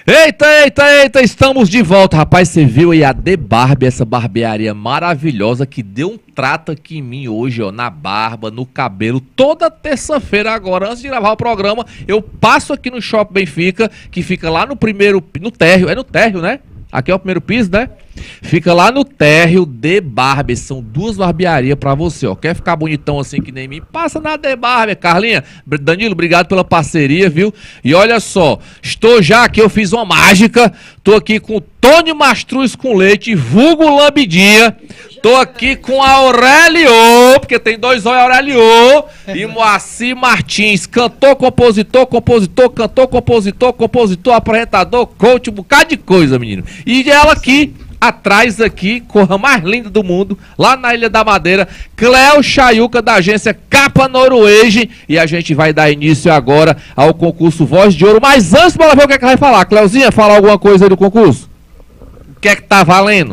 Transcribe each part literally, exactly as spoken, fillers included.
Eita, eita, eita, estamos de volta. Rapaz, você viu aí a The Barber, essa barbearia maravilhosa que deu um trato aqui em mim hoje, ó, na barba, no cabelo. Toda terça-feira agora, antes de gravar o programa, eu passo aqui no Shopping Benfica, que fica lá no primeiro, no térreo, é no térreo, né? Aqui é o primeiro piso, né? Fica lá no térreo The Barber. São duas barbearias pra você, ó. Quer ficar bonitão assim que nem mim? Passa na The Barber, Carlinha. Danilo, obrigado pela parceria, viu? E olha só, estou já aqui, eu fiz uma mágica. Tô aqui com o Tony Mastruz com leite, vulgo Lambidinha. Tô aqui com a Aurélio, porque tem dois olhos, Aurélio. E Moacir Martins, cantor, compositor, compositor, cantor, compositor, compositor, apresentador, coach, um bocado de coisa, menino. E ela aqui, atrás aqui, corra mais linda do mundo, lá na Ilha da Madeira, Cleo Chayuca, da agência Capa Noruege. E a gente vai dar início agora ao concurso Voz de Ouro. Mas antes, bora ver o que é que vai falar. Cleuzinha, fala alguma coisa aí do concurso? O que é que tá valendo?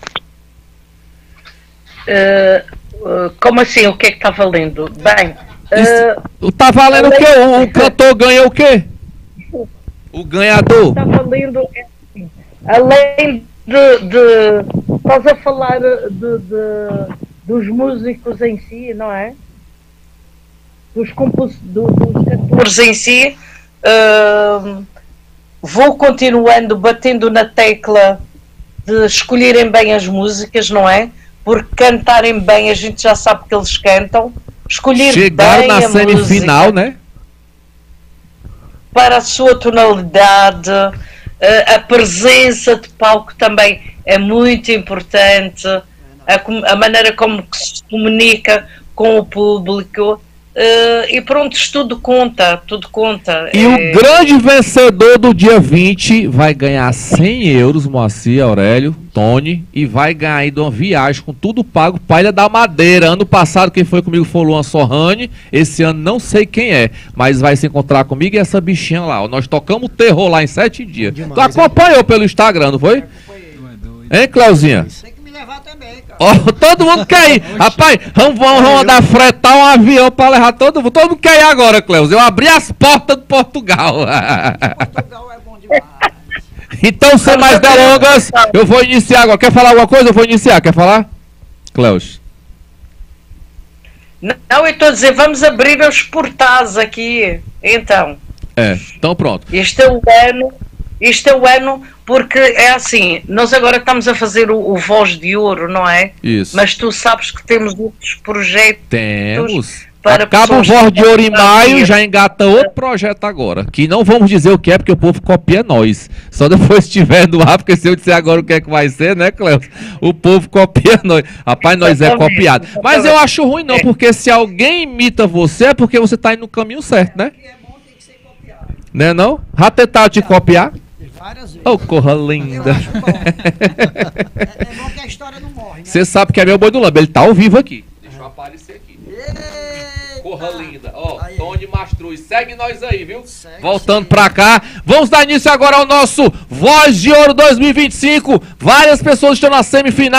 Uh, uh, como assim? O que é que está valendo? Bem, uh, tá valendo o quê? O, o cantor ganha o quê? O ganhador? Está valendo, é assim, além de, de estás a falar de, de, dos músicos em si, não é? Dos, compos, do, dos cantores em si, uh, vou continuando batendo na tecla de escolherem bem as músicas, não é? Porque cantarem bem, a gente já sabe que eles cantam. Escolher Chegaram bem na a semifinal, música, né? para a sua tonalidade, a presença de palco também é muito importante, a, a maneira como se comunica com o público. Uh, e pronto, tudo conta, tudo conta. E é... o grande vencedor do dia vinte vai ganhar cem euros, Moacir, Aurélio, Tony, e vai ganhar aí de uma viagem com tudo pago para Ilha da Madeira. Ano passado quem foi comigo foi o Luan Sorrani, esse ano não sei quem é, mas vai se encontrar comigo e essa bichinha lá. Nós tocamos terror lá em sete dias. Demais, tu acompanhou é? pelo Instagram, não foi? Hein, Cleuzinha? Levar também, cara. Oh, todo mundo quer ir. Rapaz, vamos, vamos, vamos mandar fretar um avião pra levar todo mundo. Todo mundo quer ir agora, Cleus. Eu abri as portas do Portugal. Portugal é bom demais. Então, sem mais delongas, eu vou iniciar agora. Quer falar alguma coisa? Eu vou iniciar. Quer falar? Cleus. Não, eu estou a dizer, vamos abrir os portais aqui. Então. É, então pronto. Este é o ano. Este é o ano, porque é assim, nós agora estamos a fazer o, o Voz de Ouro, não é? Isso. Mas tu sabes que temos outros projetos. Temos. Para Acaba o Voz de Ouro em maio, já engata outro projeto agora. Que não vamos dizer o que é, porque o povo copia nós. Só depois estiver no ar, porque se eu disser agora o que é que vai ser, né, Cleo? O povo copia nós. Rapaz, nós é copiado. Mas eu acho ruim não, porque se alguém imita você, é porque você está indo no caminho certo, né? Né não? Já tentaram te copiar? Várias vezes. Oh, corra linda. Eu acho bom. é, é bom que a história não morre, né? Você sabe que é meu boi do Lamba, ele tá ao vivo aqui. Deixa eu aparecer aqui. Eita. Corra linda. Ó, oh, Tony Mastruz, segue nós aí, viu? Segue, Voltando segue. pra cá. Vamos dar início agora ao nosso Voz de Ouro dois mil e vinte e cinco. Várias pessoas estão na semifinal.